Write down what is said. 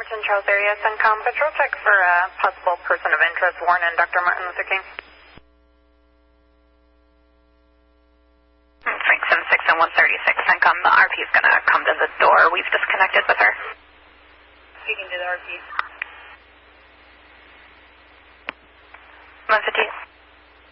St. Charles area, CENTCOM patrol check for a possible person of interest, Warren and Dr. Martin Luther King. Frank Sim 6 and 136, CENTCOM, the RP is going to come to the door. We've disconnected with her. Speaking to the RP. 150.